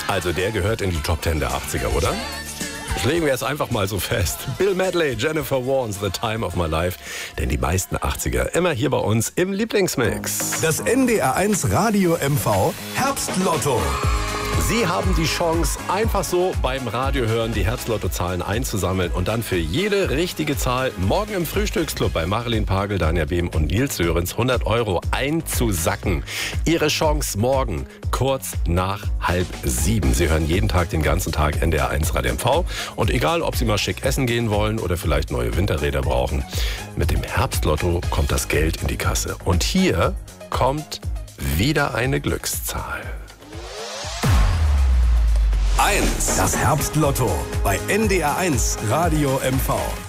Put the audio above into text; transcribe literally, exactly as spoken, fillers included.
Also der gehört in die Top Ten der achtziger, oder? Das legen wir jetzt einfach mal so fest. Bill Medley, Jennifer Warnes, The Time of My Life. Denn die meisten achtziger immer hier bei uns im Lieblingsmix. Das N D R eins Radio M V Herbstlotto. Sie haben die Chance, einfach so beim Radiohören die Herbstlottozahlen einzusammeln und dann für jede richtige Zahl morgen im Frühstücksclub bei Marilyn Pagel, Danja Behm und Nils Sörens hundert Euro einzusacken. Ihre Chance morgen kurz nach halb sieben. Sie hören jeden Tag, den ganzen Tag N D R eins Radio M V. Und egal, ob Sie mal schick essen gehen wollen oder vielleicht neue Winterräder brauchen, mit dem Herbstlotto kommt das Geld in die Kasse. Und hier kommt wieder eine Glückszahl. eins. Das Herbstlotto bei N D R eins Radio M V.